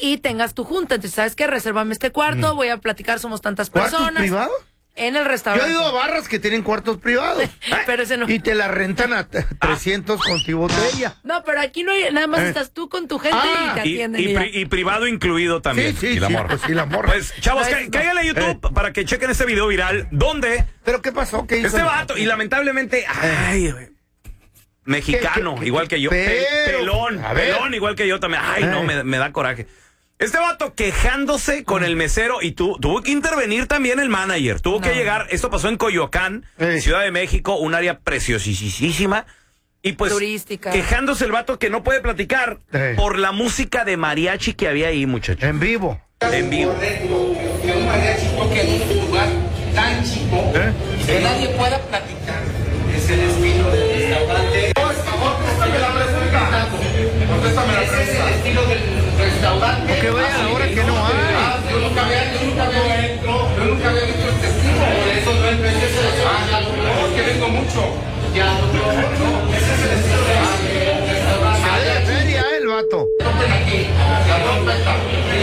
y tengas tu junta. Entonces, ¿sabes qué? Resérvame este cuarto, voy a platicar, somos tantas ¿Cuartos personas. privados? En el restaurante. Yo he ido a barras que tienen cuartos privados. Pero ese no. Y te la rentan a 300 con tu botella. No, pero aquí no hay, nada más estás tú con tu gente y te atienden. Y privado incluido también. Sí, y la morra. pues sí, la morra. Pues, chavos, cáiganle a YouTube para que chequen este video viral donde ¿Pero qué pasó? ¿Qué hizo este el vato, y lamentablemente, mexicano, igual que yo, pelón, igual que yo también. Ay, no, me da coraje. Este vato quejándose con el mesero y tuvo que intervenir también el manager. Tuvo que llegar, esto pasó en Coyoacán, Ciudad de México, un área preciosísima. Y pues turística. Quejándose el vato que no puede platicar por la música de mariachi que había ahí, muchachos. En vivo. En vivo. Correcto, que un mariachi toque en un lugar tan chico que nadie pueda platicar. Es el estilo del restaurante. Contéstame la pregunta. Contéstame la pregunta. Es el estilo del restaurante. Que vaya a la hora que no hay. Yo nunca había visto este estilo. Por eso no es ese restaurante. No, es que vengo mucho. Ya, no, ese es el estilo del restaurante. Sale de feria el vato. Toquen aquí, la trompeta.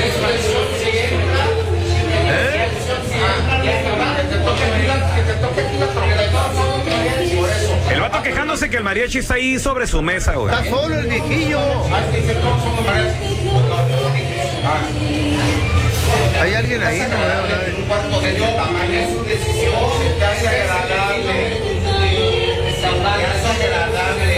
Que te toque aquí la trompeta. Por eso. El vato quejándose que el mariachi está ahí sobre su mesa, güey. Está solo el viejillo. Hay alguien ahí, no veo nadie. Un cuarto de tamaño es su decisión.